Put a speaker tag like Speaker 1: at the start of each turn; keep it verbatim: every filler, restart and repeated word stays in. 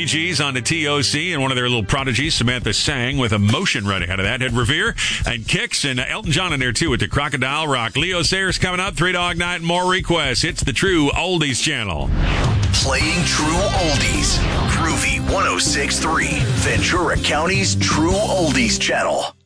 Speaker 1: Bee Gees on the T O C, and one of their little prodigies, Samantha Sang, with Emotion right ahead of that. Had Revere and Kicks, and Elton John in there, too, with the Crocodile Rock. Leo Sayers coming up, Three Dog Night, and more requests. It's the True Oldies Channel.
Speaker 2: Playing True Oldies. Groovy one oh six point three, Ventura County's True Oldies Channel.